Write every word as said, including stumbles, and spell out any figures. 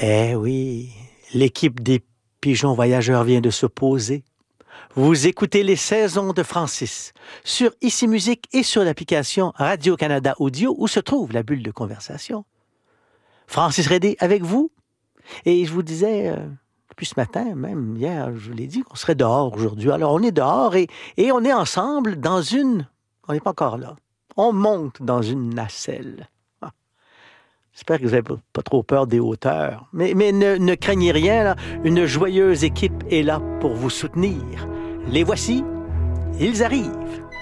Eh oui, l'équipe des Pigeons Voyageurs vient de se poser. Vous écoutez les saisons de Francis sur Ici Musique et sur l'application Radio-Canada Audio où se trouve la bulle de conversation. Francis Redé avec vous. Et je vous disais, euh, depuis ce matin, même hier, je vous l'ai dit qu'on serait dehors aujourd'hui. Alors on est dehors et, et on est ensemble dans une... On n'est pas encore là. On monte dans une nacelle. Ah. J'espère que vous n'avez pas trop peur des hauteurs. Mais, mais ne, ne craignez rien, là. Une joyeuse équipe est là pour vous soutenir. Les voici, ils arrivent.